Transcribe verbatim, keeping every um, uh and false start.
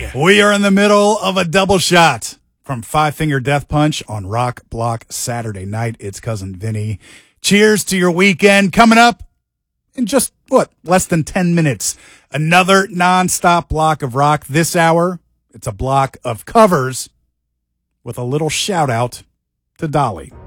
We are in the middle of a double shot from Five Finger Death Punch on Rock Block Saturday night. It's Cousin Vinny. Cheers to your weekend. Coming up in just, what, less than ten minutes. Another nonstop block of rock. This hour, it's a block of covers with a little shout out to Dolly.